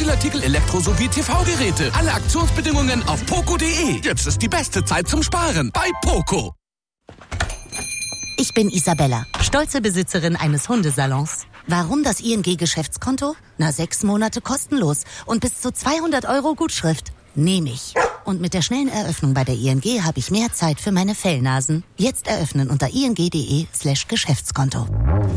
Spielartikel, Elektro- sowie TV-Geräte. Alle Aktionsbedingungen auf poco.de. Jetzt ist die beste Zeit zum Sparen bei Poco. Ich bin Isabella, stolze Besitzerin eines Hundesalons. Warum das ING-Geschäftskonto? 6 Monate kostenlos und bis zu 200 € Gutschrift. Nehme ich. Und mit der schnellen Eröffnung bei der ING habe ich mehr Zeit für meine Fellnasen. Jetzt eröffnen unter ing.de/Geschäftskonto.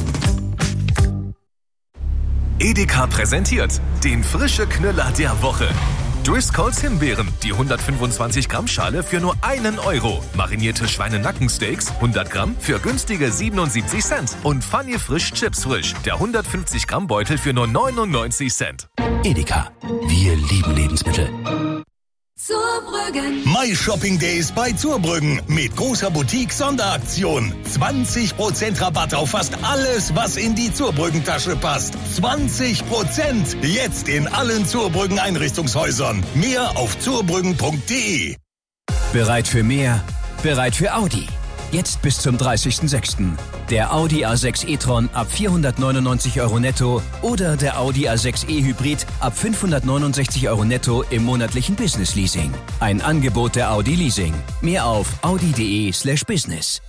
Edeka präsentiert den frische Knüller der Woche. Driscolls Himbeeren, die 125 Gramm Schale für nur 1 €. Marinierte Schweinenackensteaks, 100 Gramm für günstige 77 Cent. Und Funny Frisch Chips Frisch, der 150 Gramm Beutel für nur 99 Cent. Edeka, wir lieben Lebensmittel. Zurbrüggen. My Shopping Days bei Zurbrüggen mit großer Boutique-Sonderaktion. 20% Rabatt auf fast alles, was in die Zurbrüggen-Tasche passt. 20%! Jetzt in allen Zurbrüggen Einrichtungshäusern. Mehr auf zurbrüggen.de. Bereit für mehr? Bereit für Audi. Jetzt bis zum 30.06. Der Audi A6 e-tron ab 499 € netto oder der Audi A6 e-Hybrid ab 569 € netto im monatlichen Business-Leasing. Ein Angebot der Audi Leasing. Mehr auf audi.de/business.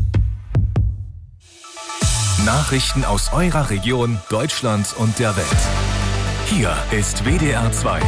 Nachrichten aus eurer Region, Deutschland und der Welt. Hier ist WDR 2.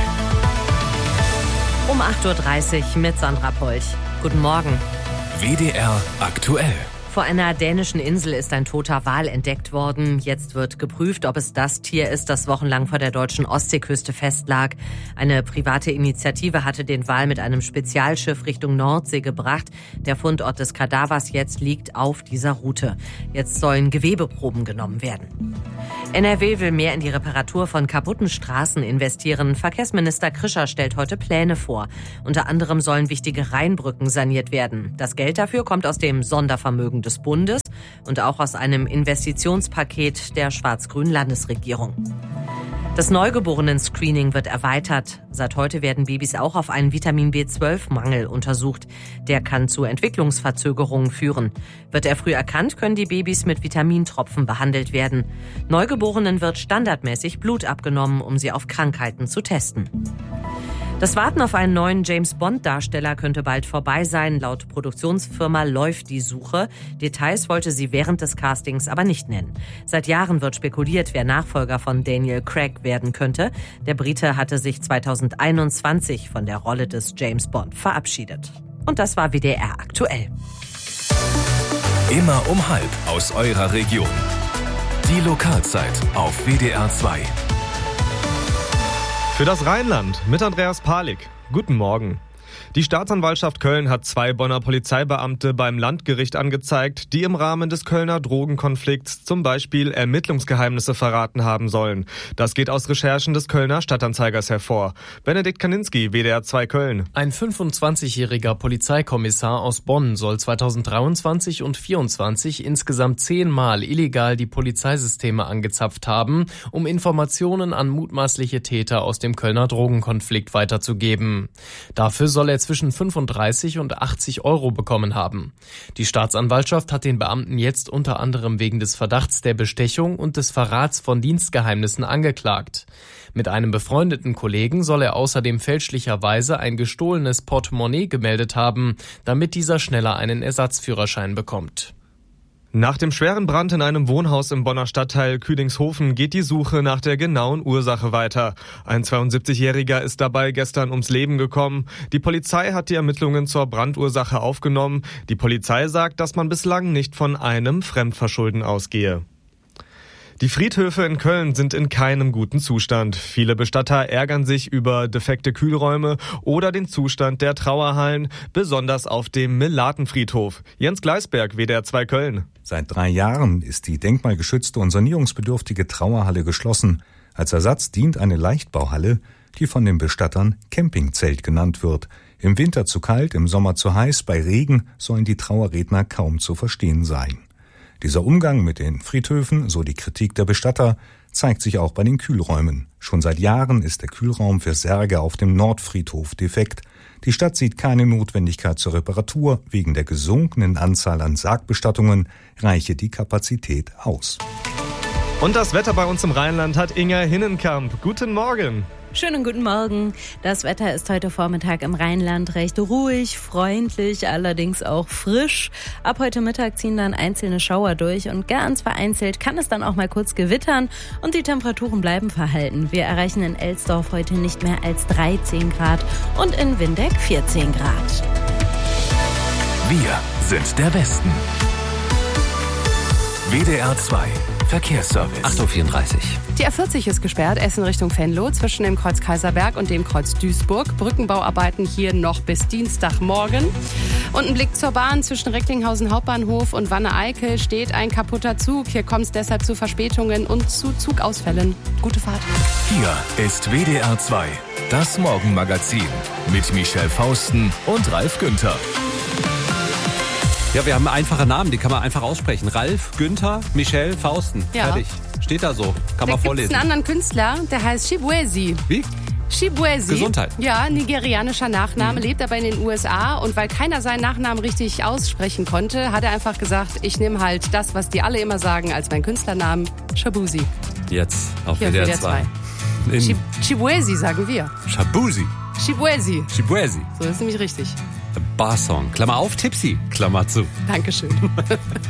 Um 8.30 Uhr mit Sandra Polch. Guten Morgen. WDR aktuell. Vor einer dänischen Insel ist ein toter Wal entdeckt worden. Jetzt wird geprüft, ob es das Tier ist, das wochenlang vor der deutschen Ostseeküste festlag. Eine private Initiative hatte den Wal mit einem Spezialschiff Richtung Nordsee gebracht. Der Fundort des Kadavers jetzt liegt auf dieser Route. Jetzt sollen Gewebeproben genommen werden. NRW will mehr in die Reparatur von kaputten Straßen investieren. Verkehrsminister Krischer stellt heute Pläne vor. Unter anderem sollen wichtige Rheinbrücken saniert werden. Das Geld dafür kommt aus dem Sondervermögen des Bundes und auch aus einem Investitionspaket der schwarz-grünen Landesregierung. Das Neugeborenen-Screening wird erweitert. Seit heute werden Babys auch auf einen Vitamin B12-Mangel untersucht. Der kann zu Entwicklungsverzögerungen führen. Wird er früh erkannt, können die Babys mit Vitamintropfen behandelt werden. Neugeborenen wird standardmäßig Blut abgenommen, um sie auf Krankheiten zu testen. Das Warten auf einen neuen James-Bond-Darsteller könnte bald vorbei sein. Laut Produktionsfirma läuft die Suche. Details wollte sie während des Castings aber nicht nennen. Seit Jahren wird spekuliert, wer Nachfolger von Daniel Craig werden könnte. Der Brite hatte sich 2021 von der Rolle des James Bond verabschiedet. Und das war WDR aktuell. Immer um 12:30 aus eurer Region. Die Lokalzeit auf WDR 2. Für das Rheinland mit Andreas Palik. Guten Morgen. Die Staatsanwaltschaft Köln hat 2 Bonner Polizeibeamte beim Landgericht angezeigt, die im Rahmen des Kölner Drogenkonflikts zum Beispiel Ermittlungsgeheimnisse verraten haben sollen. Das geht aus Recherchen des Kölner Stadtanzeigers hervor. Benedikt Kaninski, WDR 2 Köln. Ein 25-jähriger Polizeikommissar aus Bonn soll 2023 und 2024 insgesamt 10 Mal illegal die Polizeisysteme angezapft haben, um Informationen an mutmaßliche Täter aus dem Kölner Drogenkonflikt weiterzugeben. Dafür soll er zwischen 35 und 80 € bekommen haben. Die Staatsanwaltschaft hat den Beamten jetzt unter anderem wegen des Verdachts der Bestechung und des Verrats von Dienstgeheimnissen angeklagt. Mit einem befreundeten Kollegen soll er außerdem fälschlicherweise ein gestohlenes Portemonnaie gemeldet haben, damit dieser schneller einen Ersatzführerschein bekommt. Nach dem schweren Brand in einem Wohnhaus im Bonner Stadtteil Küdingshofen geht die Suche nach der genauen Ursache weiter. Ein 72-Jähriger ist dabei gestern ums Leben gekommen. Die Polizei hat die Ermittlungen zur Brandursache aufgenommen. Die Polizei sagt, dass man bislang nicht von einem Fremdverschulden ausgehe. Die Friedhöfe in Köln sind in keinem guten Zustand. Viele Bestatter ärgern sich über defekte Kühlräume oder den Zustand der Trauerhallen, besonders auf dem Melatenfriedhof. Jens Gleisberg, WDR 2 Köln. Seit 3 Jahren ist die denkmalgeschützte und sanierungsbedürftige Trauerhalle geschlossen. Als Ersatz dient eine Leichtbauhalle, die von den Bestattern Campingzelt genannt wird. Im Winter zu kalt, im Sommer zu heiß, bei Regen sollen die Trauerredner kaum zu verstehen sein. Dieser Umgang mit den Friedhöfen, so die Kritik der Bestatter, zeigt sich auch bei den Kühlräumen. Schon seit Jahren ist der Kühlraum für Särge auf dem Nordfriedhof defekt. Die Stadt sieht keine Notwendigkeit zur Reparatur. Wegen der gesunkenen Anzahl an Sargbestattungen reiche die Kapazität aus. Und das Wetter bei uns im Rheinland hat Inga Hinnenkamp. Guten Morgen. Schönen guten Morgen. Das Wetter ist heute Vormittag im Rheinland recht ruhig, freundlich, allerdings auch frisch. Ab heute Mittag ziehen dann einzelne Schauer durch und ganz vereinzelt kann es dann auch mal kurz gewittern und die Temperaturen bleiben verhalten. Wir erreichen in Elsdorf heute nicht mehr als 13 Grad und in Windeck 14 Grad. Wir sind der Westen. WDR 2 Verkehrsservice. 8.34 Uhr. Die A40 ist gesperrt, Essen Richtung Venlo, zwischen dem Kreuz Kaiserberg und dem Kreuz Duisburg. Brückenbauarbeiten hier noch bis Dienstagmorgen. Und ein Blick zur Bahn zwischen Recklinghausen Hauptbahnhof und Wanne-Eickel steht ein kaputter Zug. Hier kommt es deshalb zu Verspätungen und zu Zugausfällen. Gute Fahrt. Hier ist WDR 2, das Morgenmagazin mit Michelle Fausten und Ralf Günther. Ja, wir haben einfache Namen, die kann man einfach aussprechen. Ralf, Günther, Michelle, Fausten. Ja. Fertig. Steht da so. Kann man vorlesen. Da gibt es einen anderen Künstler, der heißt Shibwezi. Wie? Shibwezi. Gesundheit. Ja, nigerianischer Nachname, lebt aber in den USA. Und weil keiner seinen Nachnamen richtig aussprechen konnte, hat er einfach gesagt, ich nehme halt das, was die alle immer sagen, als mein Künstlernamen, Shabuzi. Jetzt auf Hier WDR 2. Shibwezi sagen wir. Shabuzi. Shibwezi. Shibwezi. So, das ist nämlich richtig. Barsong. Klammer auf, Tipsy. Klammer zu. Dankeschön.